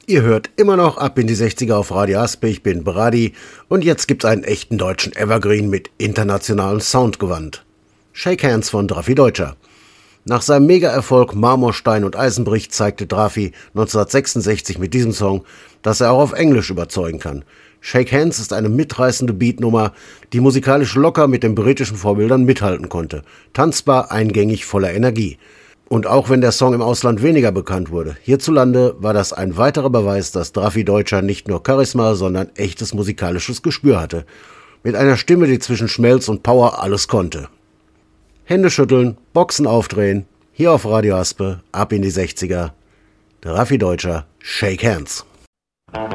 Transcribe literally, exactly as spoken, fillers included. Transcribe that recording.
Ihr hört immer noch ab in die sechziger auf Radio Aspe, ich bin Brady und jetzt gibt's einen echten deutschen Evergreen mit internationalem Soundgewand. Shake Hands von Drafi Deutscher. Nach seinem Mega-Erfolg Marmorstein und Eisenbrich zeigte Drafi neunzehnhundertsechsundsechzig mit diesem Song, dass er auch auf Englisch überzeugen kann. Shake Hands ist eine mitreißende Beatnummer, die musikalisch locker mit den britischen Vorbildern mithalten konnte. Tanzbar, eingängig, voller Energie. Und auch wenn der Song im Ausland weniger bekannt wurde, hierzulande war das ein weiterer Beweis, dass Drafi Deutscher nicht nur Charisma, sondern echtes musikalisches Gespür hatte. Mit einer Stimme, die zwischen Schmelz und Power alles konnte. Hände schütteln, Boxen aufdrehen, hier auf Radio Aspe, ab in die sechziger. Drafi Deutscher, Shake Hands.